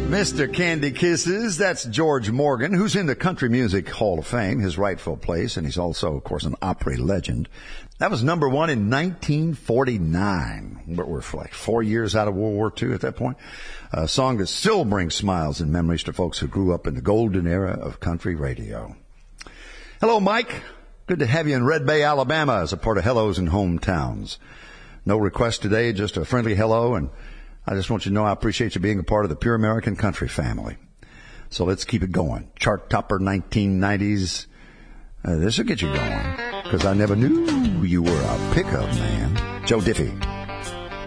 Mr. Candy Kisses, that's George Morgan, who's in the Country Music Hall of Fame, his rightful place, and he's also, of course, an Opry legend. That was number one in 1949. We're like 4 years out of World War II at that point. A song that still brings smiles and memories to folks who grew up in the golden era of country radio. Hello, Mike. Good to have you in Red Bay, Alabama, as a part of Hellos and Hometowns. No request today, just a friendly hello, and I just want you to know I appreciate you being a part of the Pure American Country family. So let's keep it going. Chart topper 1990s. This will get you going, because I never knew you were a pickup man. Joe Diffie.